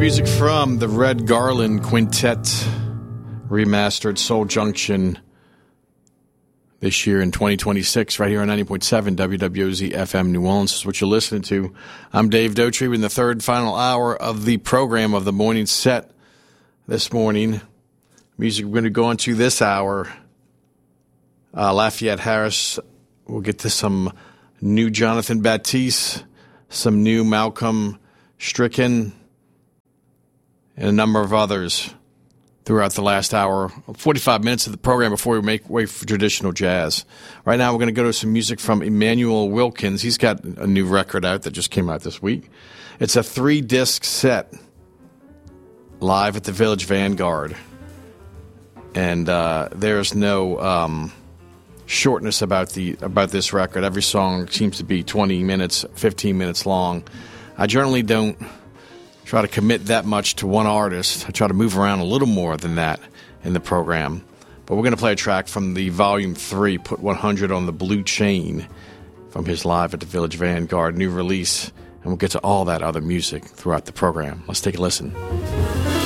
Music from the Red Garland Quintet, remastered Soul Junction this year in 2026, right here on 90.7 WWOZ FM New Orleans. This is what you're listening to. I'm Dave Dotry. We're in the third final hour of the program of the morning set this morning. Music we're going to go into this hour. Lafayette Harris. We'll get to some new Jonathan Batiste, some new Malcolm Stricken, and a number of others throughout the last hour, 45 minutes of the program before we make way for traditional jazz. Right now we're going to go to some music from Emmanuel Wilkins. He's got a new record out that just came out this week. It's a 3-disc set live at the Village Vanguard. And there's no shortness about this record. Every song seems to be 20 minutes, 15 minutes long. I generally don't try to commit that much to one artist. I try to move around a little more than that in the program. But we're going to play a track from the Volume 3, Put 100 on the Blue Chain, from his Live at the Village Vanguard new release. And we'll get to all that other music throughout the program. Let's take a listen.